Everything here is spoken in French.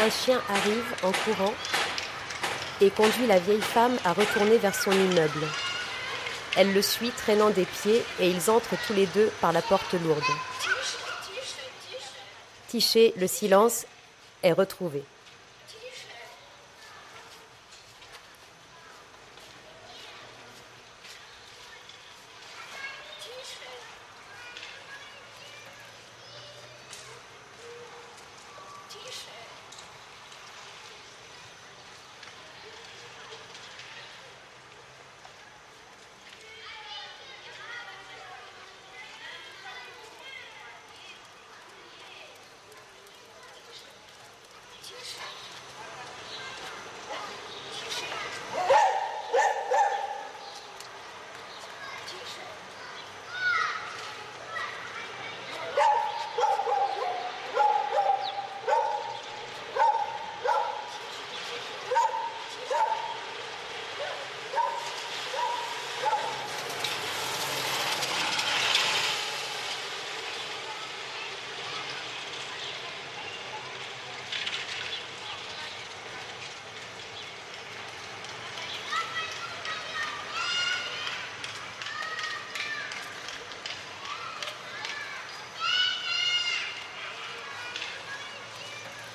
Un chien arrive en courant et conduit la vieille femme à retourner vers son immeuble. Elle le suit traînant des pieds et ils entrent tous les deux par la porte lourde. Tiché, le silence, est retrouvé.